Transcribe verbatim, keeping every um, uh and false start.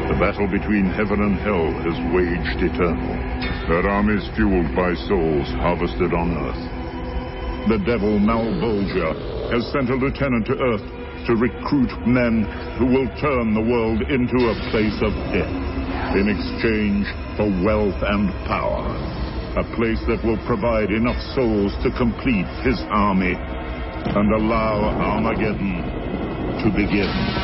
The battle between heaven and hell has waged eternal. Their armies fueled by souls harvested on Earth. The devil Malvolgia has sent a lieutenant to Earth to recruit men who will turn the world into a place of death in exchange for wealth and power. A place that will provide enough souls to complete his army and allow Armageddon to begin.